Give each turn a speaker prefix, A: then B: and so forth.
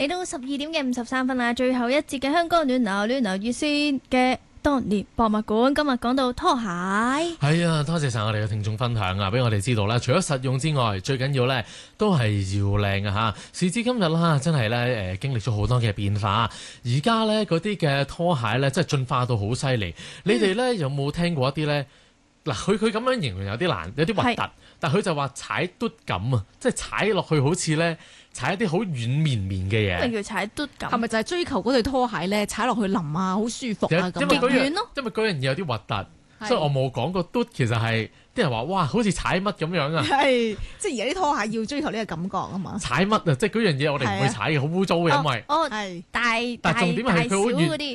A: 嚟到12:53啦，最後一節嘅香港暖流熱線嘅當年博物館，今日講到拖鞋。
B: 係啊，多謝晒我哋嘅聽眾分享啊，俾我哋知道咧，除咗實用之外，最緊要咧都係要靚啊嚇！時至今日啦，真係咧經歷咗好多嘅變化，而家咧嗰啲嘅拖鞋咧，真係進化到好犀利。你哋咧有冇聽過一啲咧？嗱，佢咁樣形容有啲難，有啲核突，但佢就話踩嘟咁啊，即係踩落去好似咧踩一啲好軟綿綿嘅嘢。
A: 咩叫踩嘟咁？
C: 係咪就係追求嗰對拖鞋咧？踩落去淋啊，好舒服啊咁。
B: 因為嗰
A: 軟咯，
B: 因為嗰樣嘢有啲核突，所以我冇講過嘟。其實係啲人話哇，好似踩乜咁樣啊！
C: 係，即係而家啲拖鞋要追求呢個感覺啊嘛。
B: 踩乜啊？即係嗰樣嘢我哋唔會踩嘅，好污糟嘅，因為
A: 係但重點係佢好軟嗰啲。